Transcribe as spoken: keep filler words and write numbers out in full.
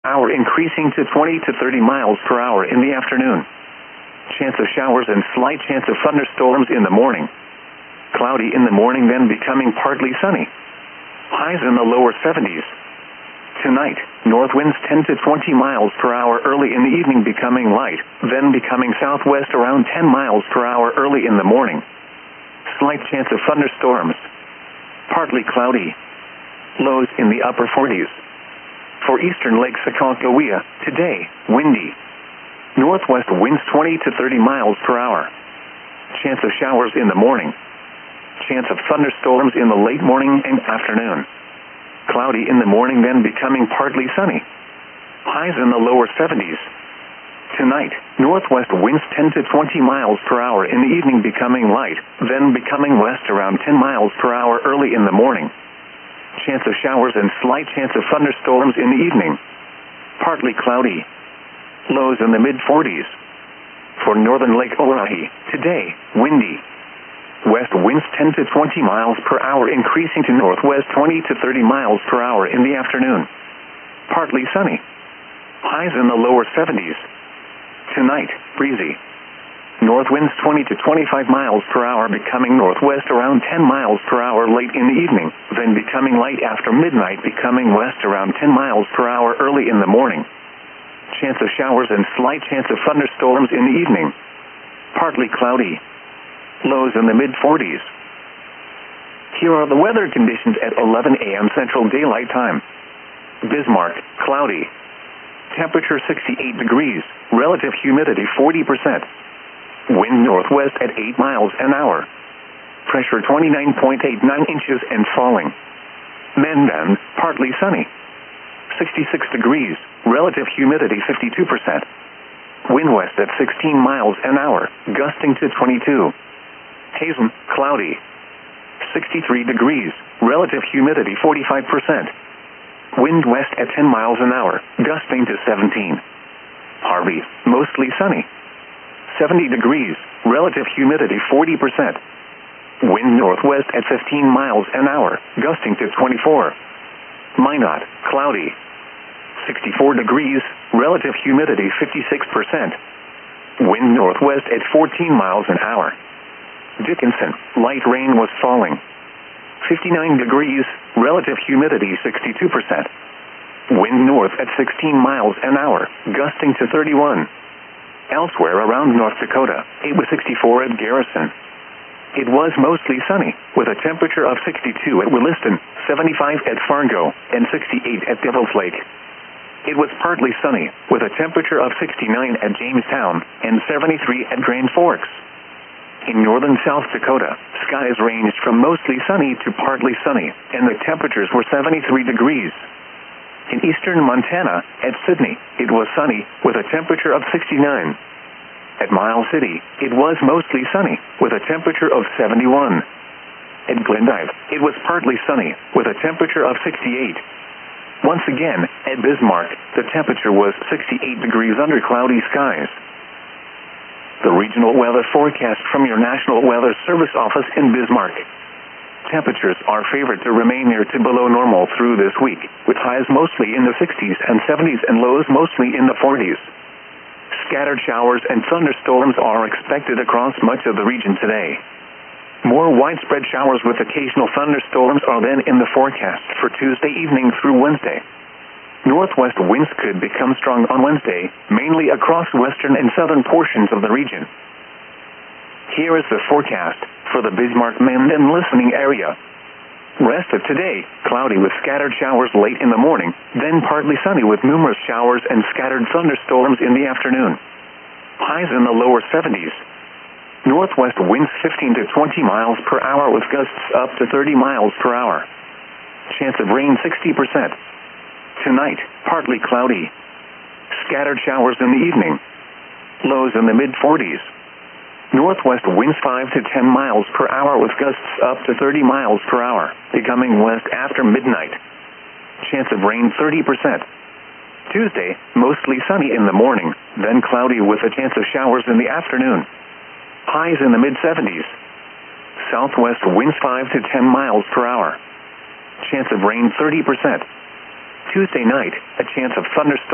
hour increasing to twenty to thirty miles per hour in the afternoon. Chance of showers and slight chance of thunderstorms in the morning. Cloudy in the morning, then becoming partly sunny. Highs in the lower seventies. Tonight, north winds ten to twenty miles per hour early in the evening, becoming light, then becoming southwest around ten miles per hour early in the morning. Slight chance of thunderstorms. Partly cloudy. Lows in the upper forties. For eastern Lake Sacagawea, today, windy. Northwest winds twenty to thirty miles per hour. Chance of showers in the morning. Chance of thunderstorms in the late morning and afternoon. Cloudy in the morning, then becoming partly sunny. Highs in the lower seventies. Tonight, northwest winds ten to twenty miles per hour in the evening, becoming light, then becoming west around ten miles per hour early in the morning. Chance of showers and slight chance of thunderstorms in the evening. Partly cloudy. Lows in the mid forties. For northern Lake Oahe, today, windy. West winds ten to twenty miles per hour increasing to northwest twenty to thirty miles per hour in the afternoon. Partly sunny. Highs in the lower seventies. Tonight, breezy. North winds twenty to twenty-five miles per hour, becoming northwest around ten miles per hour late in the evening, then becoming light after midnight, becoming west around ten miles per hour early in the morning. Chance of showers and slight chance of thunderstorms in the evening. Partly cloudy. Lows in the mid forties. Here are the weather conditions at eleven a m Central Daylight Time. Bismarck, cloudy. Temperature sixty-eight degrees, relative humidity forty percent. Wind northwest at eight miles an hour. Pressure twenty-nine point eight nine inches and falling. Mandan, partly sunny. sixty-six degrees, relative humidity fifty-two percent. Wind west at sixteen miles an hour, gusting to twenty-two. Hazen, cloudy. sixty-three degrees, relative humidity forty-five percent. Wind west at ten miles an hour, gusting to seventeen. Harvey, mostly sunny. seventy degrees, relative humidity forty percent. Wind northwest at fifteen miles an hour, gusting to twenty-four. Minot, cloudy. sixty-four degrees, relative humidity fifty-six percent. Wind northwest at fourteen miles an hour. Dickinson, light rain was falling. fifty-nine degrees, relative humidity sixty-two percent. Wind north at sixteen miles an hour, gusting to thirty-one. Elsewhere around North Dakota, it was sixty-four at Garrison. It was mostly sunny, with a temperature of sixty-two at Williston, seventy-five at Fargo, and sixty-eight at Devil's Lake. It was partly sunny, with a temperature of sixty-nine at Jamestown, and seventy-three at Grand Forks. In northern South Dakota, skies ranged from mostly sunny to partly sunny, and the temperatures were seventy-three degrees. In eastern Montana, at Sydney, it was sunny, with a temperature of sixty-nine. At Miles City, it was mostly sunny, with a temperature of seventy-one. At Glendive, it was partly sunny, with a temperature of sixty-eight. Once again, at Bismarck, the temperature was sixty-eight degrees under cloudy skies. The regional weather forecast from your National Weather Service office in Bismarck. Temperatures are favored to remain near to below normal through this week, with highs mostly in the sixties and seventies and lows mostly in the forties. Scattered showers and thunderstorms are expected across much of the region today. More widespread showers with occasional thunderstorms are then in the forecast for Tuesday evening through Wednesday. Northwest winds could become strong on Wednesday, mainly across western and southern portions of the region. Here is the forecast for the Bismarck-Mandan listening area. Rest of today, cloudy with scattered showers late in the morning, then partly sunny with numerous showers and scattered thunderstorms in the afternoon. Highs in the lower seventies. Northwest winds fifteen to twenty miles per hour with gusts up to thirty miles per hour. Chance of rain sixty percent. Tonight, partly cloudy. Scattered showers in the evening. Lows in the mid forties. Northwest winds five to ten miles per hour with gusts up to thirty miles per hour, becoming west after midnight. Chance of rain thirty percent. Tuesday, mostly sunny in the morning, then cloudy with a chance of showers in the afternoon. Highs in the mid seventies. Southwest winds five to ten miles per hour. Chance of rain thirty percent. Tuesday night, a chance of thunderstorms.